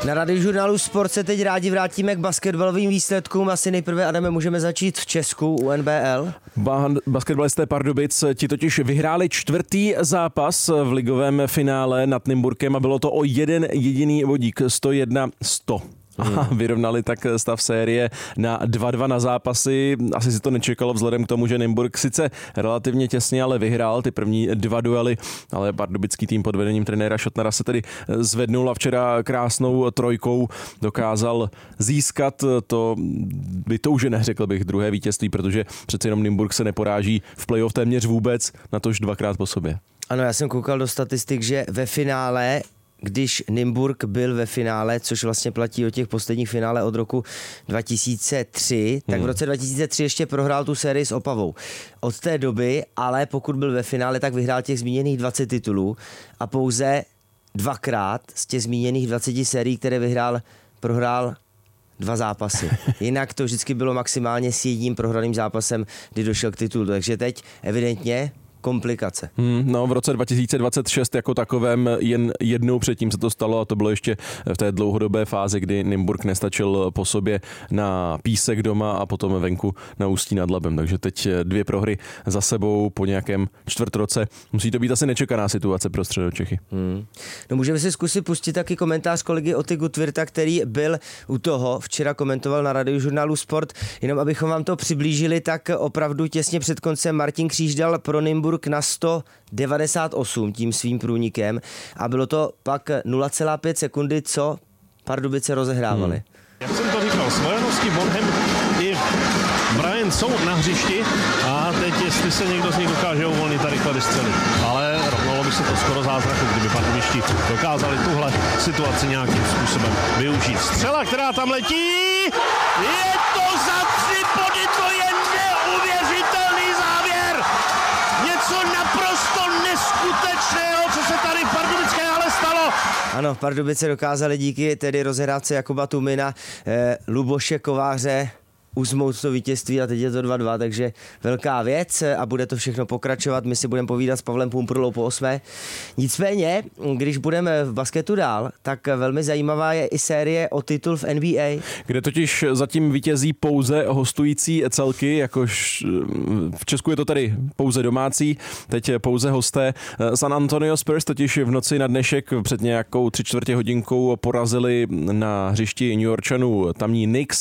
Na Radiožurnálu Sport se teď rádi vrátíme k basketbalovým výsledkům. Asi nejprve, Adame, můžeme začít v Česku u NBL. Basketbalisté Pardubic ti totiž vyhráli čtvrtý zápas v ligovém finále nad Nymburkem a bylo to o jeden jediný bodík, 101-100. A vyrovnali tak stav série na 2-2 na zápasy. Asi si to nečekalo vzhledem k tomu, že Nymburk sice relativně těsně, ale vyhrál ty první dva duely, ale pardubický tým pod vedením trenéra Šotnera se tedy zvednul a včera krásnou trojkou dokázal získat to vytoužené, řekl bych, druhé vítězství, protože přece jenom Nymburk se neporáží v playoff téměř vůbec, natož dvakrát po sobě. Ano, já jsem koukal do statistik, že ve finále, když Nymburk byl ve finále, což vlastně platí o těch posledních finále od roku 2003, tak v roce 2003 ještě prohrál tu sérii s Opavou. Od té doby, ale pokud byl ve finále, tak vyhrál těch zmíněných 20 titulů a pouze dvakrát z těch zmíněných 20 sérií, které vyhrál, prohrál 2 zápasy. Jinak to vždycky bylo maximálně s jedním prohraným zápasem, kdy došel k titulu. Takže teď evidentně komplikace. No, v roce 2026 jako takovém jen jednou předtím se to stalo a to bylo ještě v té dlouhodobé fázi, kdy Nymburk nestačil po sobě na Písek doma a potom venku na Ústí nad Labem. Takže teď 2 prohry za sebou po nějakém čtvrtroce. Musí to být asi nečekaná situace pro Středočechy. No, můžeme si zkusit pustit taky komentář kolegy Oty Gutwirta, který byl u toho, včera komentoval na Radiožurnálu Sport. Jenom abychom vám to přiblížili, tak opravdu těsně před koncem Martin Kříž dal pro Nymburk na 198 tím svým průnikem a bylo to pak 0,5 sekundy, co Pardubice rozehrávali. Jak jsem to říkal, Smolenovský, Bonhem i Brian jsou na hřišti a teď jestli se někdo z nich dokáže uvolnit a rychle vystřelit. Ale rovnalo by se to skoro zázraku, kdyby Pardubičtí dokázali tuhle situaci nějakým způsobem využít. Střela, která tam letí, je to za 3 body, to je neuvěřitelný závěr! Něco naprosto neskutečného, co se tady v pardubické hale stalo. Ano, Pardubice dokázali díky tedy rozhrávce Jakuba Tumina, Luboše Kováře uzmout to vítězství a teď je to 2-2, takže velká věc a bude to všechno pokračovat. My si budeme povídat s Pavlem Pumprlou po 8. Nicméně, když budeme v basketu dál, tak velmi zajímavá je i série o titul v NBA. Kde totiž zatím vítězí pouze hostující celky, jakož v Česku je to tady pouze domácí, teď pouze hosté. San Antonio Spurs totiž v noci na dnešek před nějakou 3/4 hodinkou porazili na hřišti New Yorkčanů tamní Knicks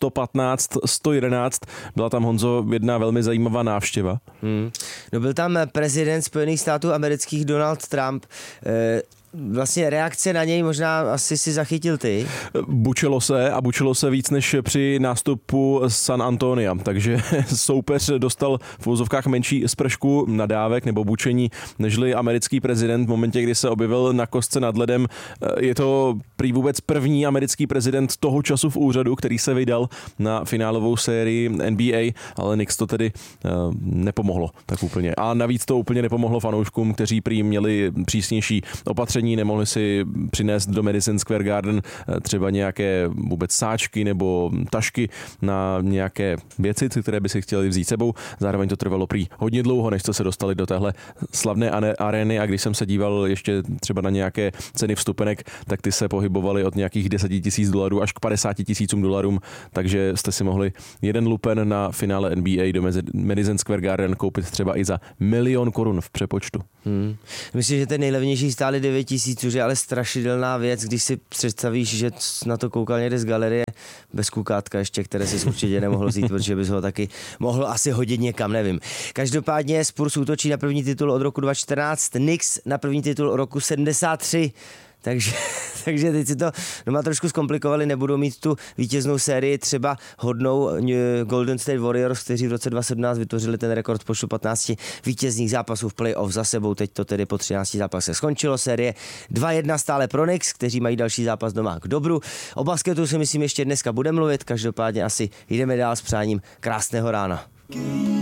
115-111. Byla tam, Honzo, jedna velmi zajímavá návštěva. No, byl tam prezident Spojených států amerických Donald Trump. Vlastně reakce na něj možná asi si zachytil ty. Bučilo se víc než při nástupu San Antonia, takže soupeř dostal v uvozovkách menší spršku nadávek nebo bučení nežli americký prezident v momentě, kdy se objevil na kostce nad ledem. Je to prý vůbec první americký prezident toho času v úřadu, který se vydal na finálovou sérii NBA, ale Knicks to tedy nepomohlo tak úplně. A navíc to úplně nepomohlo fanouškům, kteří prý měli přísnější opatření, nemohli si přinést do Madison Square Garden třeba nějaké vůbec sáčky nebo tašky na nějaké věci, které by si chtěli vzít sebou. Zároveň to trvalo prý hodně dlouho, než se dostali do téhle slavné arény a když jsem se díval ještě třeba na nějaké ceny vstupenek, tak ty se pohybovaly od nějakých $10,000 až k $50,000, takže jste si mohli jeden lupen na finále NBA do Madison Square Garden koupit třeba i za $1 000 000 v přepočtu. Myslím, že ten nejlevnější stály 9,000, což je ale strašidelná věc, když si představíš, že na to koukal někde z galerie bez kukátka ještě, které si určitě nemohl vzít, protože bys ho taky mohl asi hodit někam, nevím. Každopádně Spurs útočí na první titul od roku 2014, Knicks na první titul od roku 73. Takže teď si to doma trošku zkomplikovali, nebudou mít tu vítěznou sérii třeba hodnou Golden State Warriors, kteří v roce 2017 vytvořili ten rekord počtu 15 vítězných zápasů v playoff za sebou. Teď to tedy po 13 zápasech skončilo. Série 2-1 stále pro Knicks, kteří mají další zápas doma k dobru. O basketu si myslím ještě dneska budeme mluvit, každopádně asi jdeme dál s přáním krásného rána.